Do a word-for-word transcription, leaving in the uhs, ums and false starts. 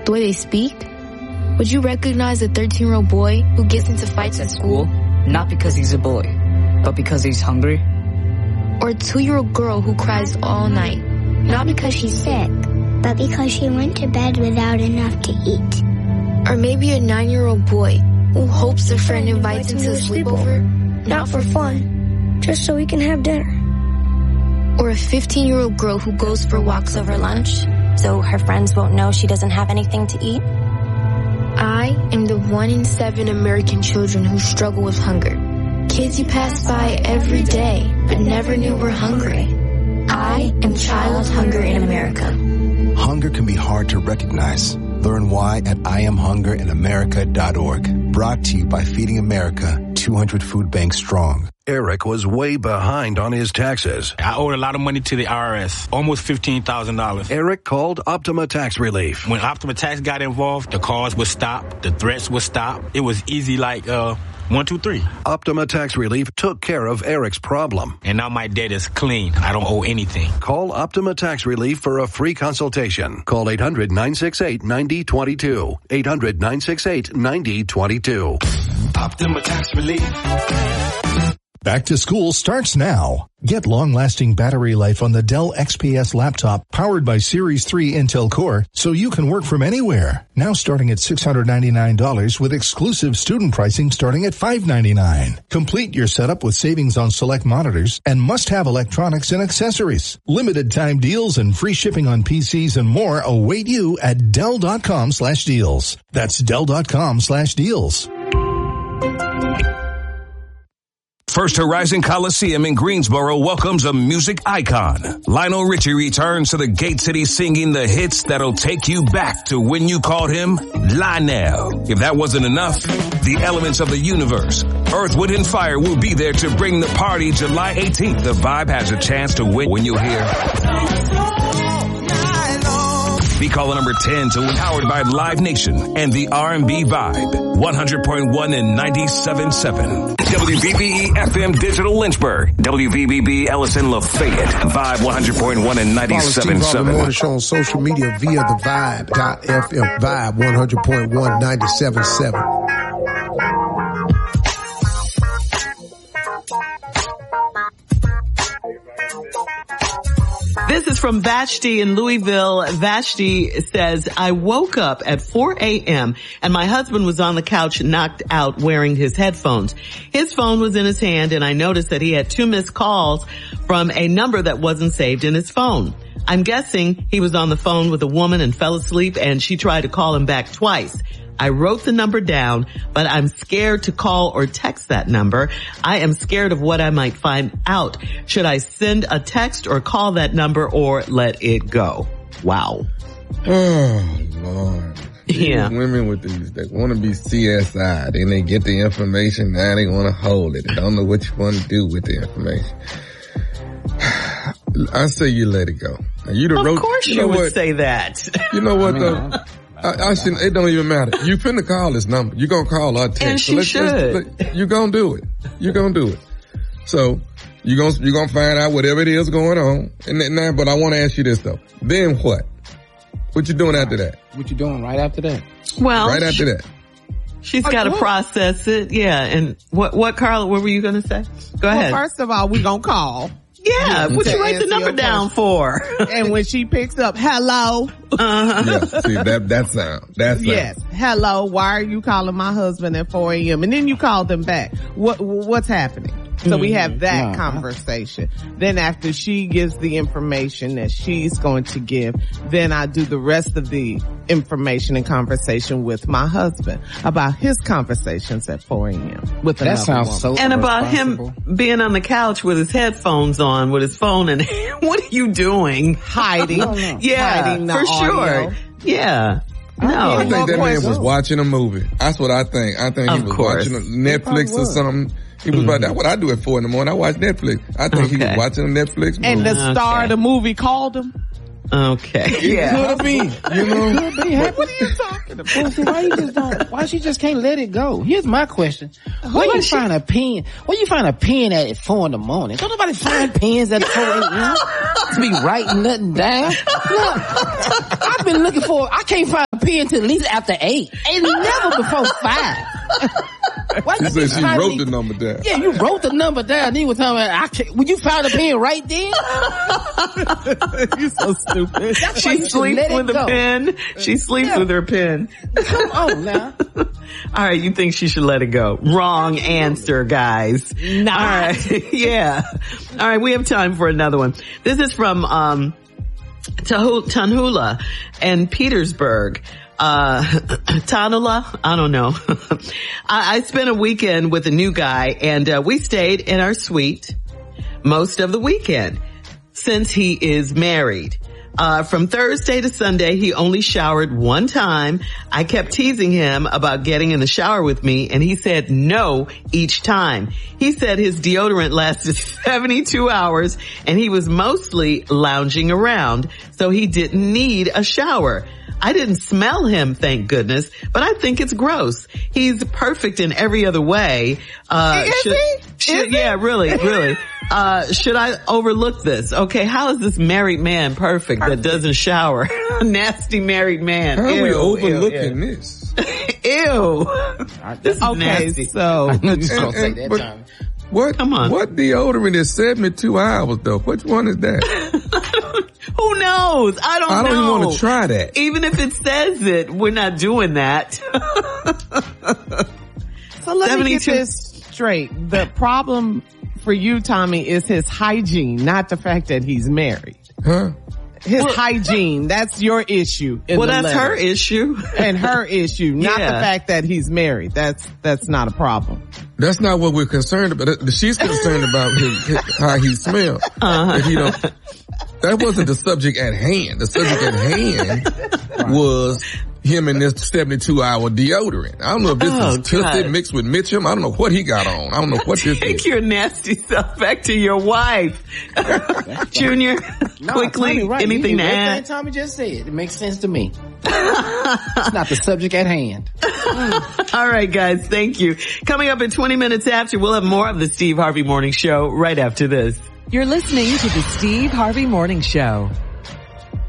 the way they speak? Would you recognize a thirteen-year-old boy who gets into fights at school? Not because he's a boy, but because he's hungry? Or a two-year-old girl who cries all night? Not because she's sick, but because she went to bed without enough to eat. Or maybe a nine-year-old boy who hopes a friend invites him to a sleepover? Not for fun, just so we can have dinner. Or a fifteen-year-old girl who goes for walks over lunch, so her friends won't know she doesn't have anything to eat? I am the one in seven American children who struggle with hunger. Kids you pass by every day, but never knew were hungry. I am Child Hunger in America. Hunger can be hard to recognize. Learn why at I am hunger in america dot org. Brought to you by Feeding America, two hundred Food Banks strong. Eric was way behind on his taxes. I owed a lot of money to the I R S, almost fifteen thousand dollars. Eric called Optima Tax Relief. When Optima Tax got involved, the calls would stop, the threats would stop. It was easy like, uh, one, two, three. Optima Tax Relief took care of Eric's problem. And now my debt is clean. I don't owe anything. Call Optima Tax Relief for a free consultation. Call eight hundred, nine six eight, nine zero two two. eight hundred, nine six eight, nine zero two two. Optima Tax Relief. Back to school starts now. Get long-lasting battery life on the Dell X P S laptop powered by Series three Intel Core so you can work from anywhere. Now starting at six hundred ninety-nine dollars with exclusive student pricing starting at five hundred ninety-nine dollars. Complete your setup with savings on select monitors and must-have electronics and accessories. Limited time deals and free shipping on P Cs and more await you at Dell.com slash deals. That's Dell.com slash deals. First Horizon Coliseum in Greensboro welcomes a music icon. Lionel Richie returns to the Gate City singing the hits that'll take you back to when you called him Lionel. If that wasn't enough, the elements of the universe, Earth, Wind, and Fire will be there to bring the party July eighteenth. The Vibe has a chance to win when you hear Be caller number ten to Empowered by Live Nation and the R and B Vibe. one hundred point one and ninety-seven point seven. W V B E F M Digital Lynchburg. W V B B Ellison Lafayette. Vibe one hundred point one and ninety-seven point seven. Follow Steve Harvey Morning Show on social media via the Vibe dot F M. Vibe one hundred point one, ninety-seven point seven. This is from Vashti in Louisville. Vashti says, I woke up at four a.m. and my husband was on the couch knocked out wearing his headphones. His phone was in his hand and I noticed that he had two missed calls from a number that wasn't saved in his phone. I'm guessing he was on the phone with a woman and fell asleep and she tried to call him back twice. I wrote the number down, but I'm scared to call or text that number. I am scared of what I might find out. Should I send a text or call that number or let it go? Wow. Oh, Lord. Yeah. These women with these, they want to be C S I. Then they get the information. Now they want to hold it. They don't know what you want to do with the information. I say you let it go. Now, you the of road, course you, you know would what? say that. You know what, though? I, I shouldn't, it don't even matter. You finna call this number. You gonna call our text. And she so let's, should. let's, let's, you gonna do it. You gonna do it. So, you gonna, you gonna find out whatever it is going on. And then, now, but I want to ask you this though. Then what? What you doing after that? What you doing right after that? Well. Right after she, that. She's got to process it. Yeah. And what, what, Carla, what were you going to say? Go ahead. Well, first of all, we gonna call. Yeah, what you write the number down for? And when she picks up, hello. Uh-huh. Yeah, see, that, that sound. That sound. Yes. Hello, why are you calling my husband at four a.m.? And then you call them back. What, what's happening? So mm-hmm. we have that no. conversation. Then after she gives the information that she's going to give, then I do the rest of the information and conversation with my husband about his conversations at four a.m. with that sounds woman. So and about him being on the couch with his headphones on, with his phone in hand. What are you doing? Hiding. no, no. Yeah, Hiding the for audio. Sure. Yeah. No. I think that man was watching a movie. That's what I think. I think of he was course. watching Netflix or something. He was mm-hmm. about that. What I do at four in the morning, I watch Netflix. I think okay. he was watching a Netflix movie. And the star okay. of the movie called him. Okay. Yeah. Could have been. You know? Could be. What, what are you talking about? Well, see, why you just don't, why she just can't let it go? Here's my question. Where you find a pen? Where you find a pen at at four in the morning? Don't nobody find pens at four a.m. to be writing nothing down. Look, I've been looking for, I can't find a pen pen till at least after eight. Ain't never before five. Why She you said she trying to wrote be- the number down. Yeah, you wrote the number down. Then you was telling me, I can't, when you found a pen right then? You're so stupid. That's why She you should sleeps let it with a go. pen. She sleeps Yeah. with her pen. Come on now. All right, you think she should let it go. Wrong answer, guys. Not. All right. Yeah. All right, we have time for another one. This is from um Tahu- Tanhula and Petersburg. Uh, Tanula? I don't know. I, I spent a weekend with a new guy and uh, we stayed in our suite most of the weekend since he is married. Uh, from Thursday to Sunday, he only showered one time. I kept teasing him about getting in the shower with me, and he said no each time. He said his deodorant lasted seventy-two hours, and he was mostly lounging around, so he didn't need a shower. I didn't smell him, thank goodness, but I think it's gross. He's perfect in every other way. Uh, Is should, he? should- Is yeah, really, really. Uh, should I overlook this? Okay, how is this married man perfect, perfect. that doesn't shower? Nasty married man. How are Ew, we ew, overlooking ew. this? Ew. This is Okay, nasty. so I knew you was And- gonna say and- that but- time. What? Come on. What deodorant is seventy-two hours though? Which one is that? Who knows? I don't know. I don't even want to try that. Even if it says it, we're not doing that. So let me get seventy-two this straight. The problem for you, Tommy, is his hygiene, not the fact that he's married. Huh? His hygiene, that's your issue. In Well, the that's letter. her issue. And her issue, not Yeah. the fact that he's married. That's, that's not a problem. That's not what we're concerned about. She's concerned about his, his, how he smells. Uh-huh. If he don't, that wasn't the subject at hand. The subject at hand was him in this seventy-two hour deodorant. I don't know if this Oh, is Tootsie God. mixed with Mitchum. I don't know what he got on. I don't know what this Take is. your nasty self back to your wife. Junior, No, quickly, Tommy, right. anything You to did everything add? Tommy just said. It makes sense to me. It's not the subject at hand. All right, guys, thank you. Coming up in twenty minutes after, we'll have more of the Steve Harvey Morning Show right after this. You're listening to the Steve Harvey Morning Show.